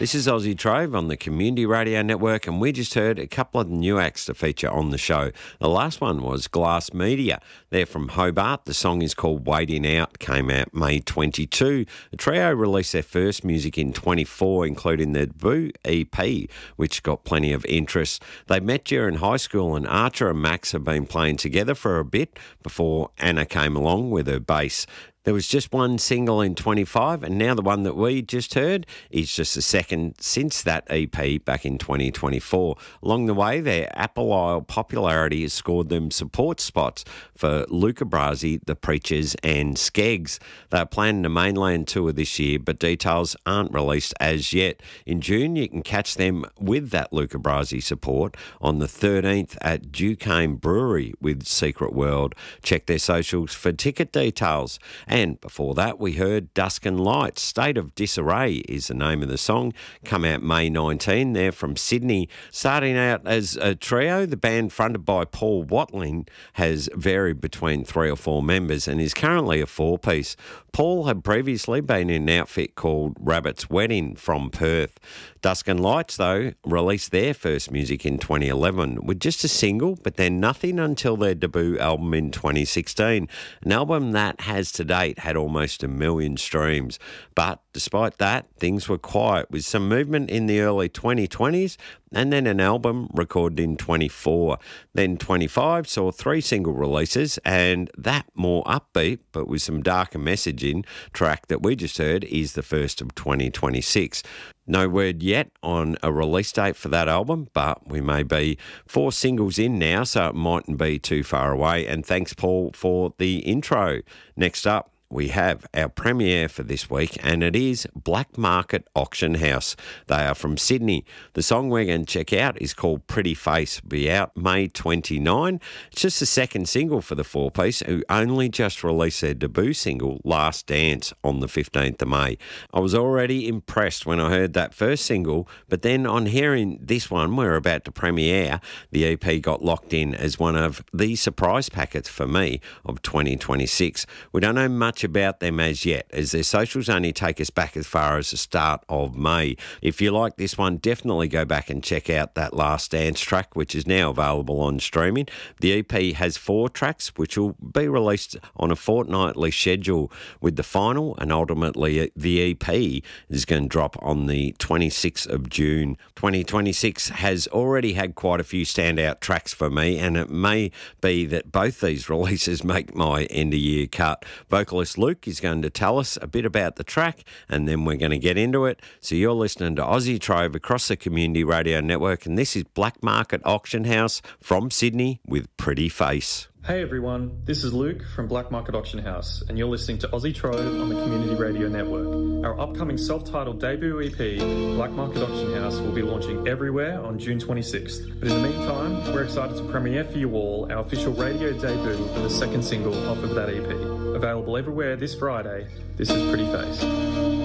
This is Aussie Trove on the Community Radio Network, and we just heard a couple of new acts to feature on the show. The last one was Glass Media. They're from Hobart. The song is called Waiting Out, came out May 22. The trio released their first music in 24, including their debut EP, which got plenty of interest. They met during high school, and Archer and Max have been playing together for a bit before Anna came along with her bass. There was just one single in 25, and now the one that we just heard is just the second since that EP back in 2024. Along the way, their Apple Isle popularity has scored them support spots for Luca Brasi, The Preachers and Skeggs. They're planning a mainland tour this year, but details aren't released as yet. In June, you can catch them with that Luca Brasi support on the 13th at Duquesne Brewery with Secret World. Check their socials for ticket details. And before that, we heard Dusk and Light. State of Disarray is the name of the song. Come out May 19. They're from Sydney. Starting out as a trio, the band fronted by Paul Watling has varied between 3 or 4 members and is currently a 4-piece. Paul had previously been in an outfit called Rabbit's Wedding from Perth. Dusk and Lights, though, released their first music in 2011 with just a single, but then nothing until their debut album in 2016, an album that has to date had almost 1 million streams. But despite that, things were quiet, with some movement in the early 2020s and then an album recorded in 24. Then 25 saw 3 single releases, and that more upbeat but with some darker messaging track that we just heard is the first of 2026. No word yet on a release date for that album, but we may be 4 singles in now, so it mightn't be too far away. And thanks, Paul, for the intro. Next up, we have our premiere for this week, and it is Black Market Auction House. They are from Sydney. The song we're going to check out is called Pretty Face, be out May 29. It's just the second single for the 4-piece, who only just released their debut single, Last Dance, on the 15th of May. I was already impressed when I heard that first single, but then on hearing this one we're about to premiere, the EP got locked in as one of the surprise packets for me of 2026. We don't know much about them as yet, as their socials only take us back as far as the start of May. If you like this one, definitely go back and check out that Last Dance track, which is now available on streaming. The EP has 4 tracks, which will be released on a fortnightly schedule, with the final and ultimately the EP is going to drop on the 26th of June. 2026 has already had quite a few standout tracks for me, and it may be that both these releases make my end-of-year cut. Vocalist Luke is going to tell us a bit about the track, and then we're going to get into it. So you're listening to Aussie Trove across the Community Radio Network, and this is Black Market Auction House from Sydney with Pretty Face. Hey everyone, this is Luke from Black Market Auction House, and you're listening to Aussie Trove on the Community Radio Network. Our upcoming self-titled debut EP, Black Market Auction House, will be launching everywhere on June 26th. But in the meantime, we're excited to premiere for you all our official radio debut with the second single off of that EP. Available everywhere this Friday, this is Pretty Face.